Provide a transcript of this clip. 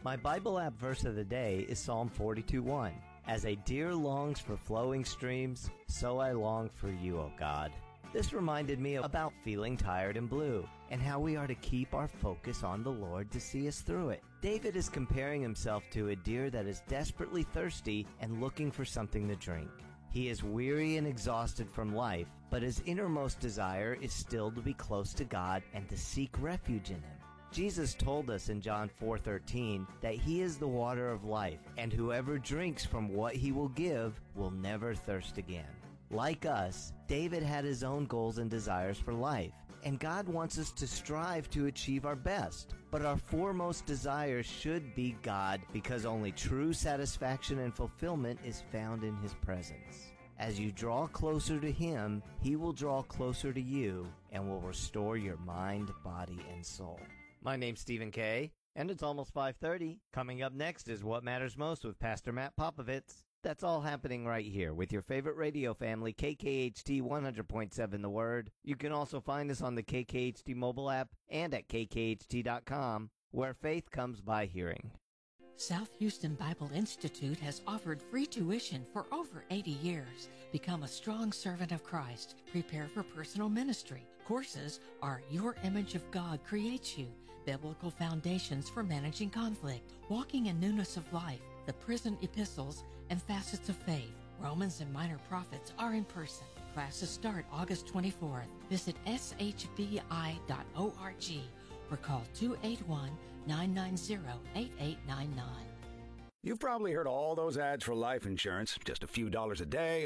My Bible app verse of the day is Psalm 42:1. As a deer longs for flowing streams, so I long for you, O God. This reminded me about feeling tired and blue, and how we are to keep our focus on the Lord to see us through it. David is comparing himself to a deer that is desperately thirsty and looking for something to drink. He is weary and exhausted from life, but his innermost desire is still to be close to God and to seek refuge in Him. Jesus told us in John 4:13 that He is the water of life, and whoever drinks from what He will give will never thirst again. Like us, David had his own goals and desires for life, and God wants us to strive to achieve our best. But our foremost desire should be God, because only true satisfaction and fulfillment is found in His presence. As you draw closer to Him, He will draw closer to you and will restore your mind, body, and soul. My name's Stephen K., and it's almost 5:30. Coming up next is What Matters Most with Pastor Matt Popovits. That's all happening right here with your favorite radio family, KKHT 100.7 The Word. You can also find us on the KKHT mobile app and at kkht.com, where faith comes by hearing. South Houston Bible Institute has offered free tuition for over 80 years. Become a strong servant of Christ. Prepare for personal ministry. Courses are Your Image of God Creates You, Biblical Foundations for Managing Conflict, Walking in Newness of Life, the Prison Epistles, and Facets of Faith. Romans and Minor Prophets are in person. Classes start August 24th. Visit shbi.org or call 281-990-8899. You've probably heard all those ads for life insurance, just a few dollars a day